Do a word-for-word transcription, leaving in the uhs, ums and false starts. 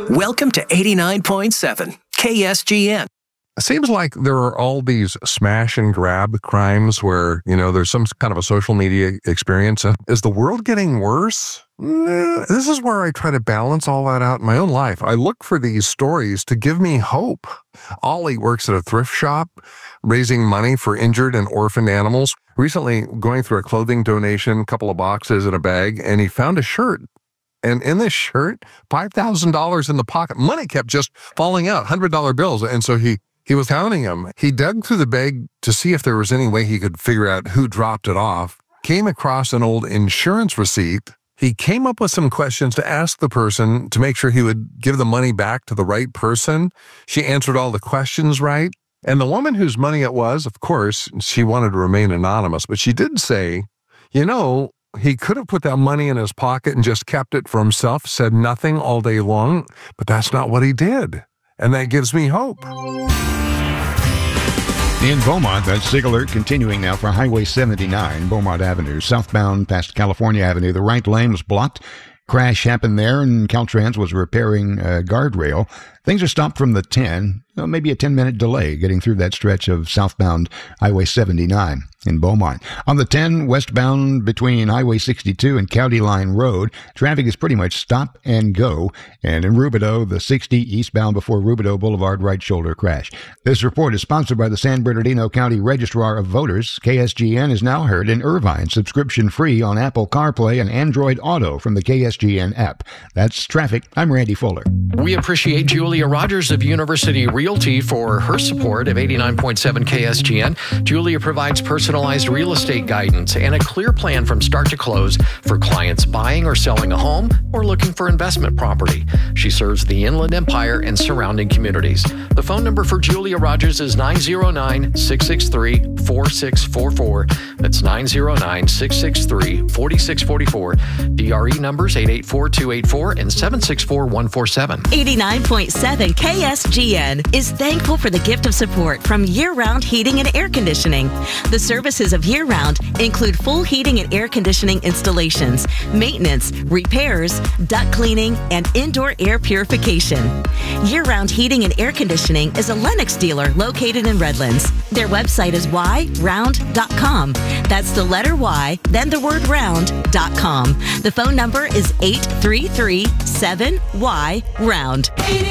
Welcome to eighty-nine point seven K S G N. It seems like there are all these smash and grab crimes where, you know, there's some kind of a social media experience. Is the world getting worse? This is where I try to balance all that out in my own life. I look for these stories to give me hope. Ollie works at a thrift shop, raising money for injured and orphaned animals. Recently, going through a clothing donation, a couple of boxes in a bag, and he found a shirt. And in this shirt, five thousand dollars in the pocket. Money kept just falling out, one hundred dollar bills. And so he He was counting them. He dug through the bag to see if there was any way he could figure out who dropped it off, came across an old insurance receipt. He came up with some questions to ask the person to make sure he would give the money back to the right person. She answered all the questions right. And the woman whose money it was, of course, she wanted to remain anonymous, but she did say, you know, he could have put that money in his pocket and just kept it for himself, said nothing all day long, but that's not what he did. And that gives me hope. In Beaumont, that SIG alert continuing now for Highway seventy-nine, Beaumont Avenue, southbound past California Avenue. The right lane was blocked. Crash happened there, and Caltrans was repairing a guardrail. Things are stopped from the ten, well, maybe a ten-minute delay getting through that stretch of southbound Highway seventy-nine in Beaumont. On the ten, westbound between Highway sixty-two and County Line Road, traffic is pretty much stop and go. And in Rubidoux, the sixty eastbound before Rubidoux Boulevard right shoulder crash. This report is sponsored by the San Bernardino County Registrar of Voters. K S G N is now heard in Irvine, subscription-free on Apple CarPlay and Android Auto from the K S G N app. That's traffic. I'm Randy Fuller. We appreciate Julia Rogers of University Realty for her support of eighty-nine point seven K S G N. Julia provides personalized real estate guidance and a clear plan from start to close for clients buying or selling a home or looking for investment property. She serves the Inland Empire and surrounding communities. The phone number for Julia Rogers is nine zero nine, six six three, four six four four. That's nine zero nine, six six three, four six four four. D R E numbers eight eight four two eight four and seven six four one four seven. eighty-nine point seven K S G N is thankful for the gift of support from Year-Round Heating and Air Conditioning. The services of Year-Round include full heating and air conditioning installations, maintenance, repairs, duct cleaning, and indoor air purification. Year-Round Heating and Air Conditioning is a Lennox dealer located in Redlands. Their website is y round dot com. That's the letter Y, then the word round dot com. The phone number is eight three three seven Y round.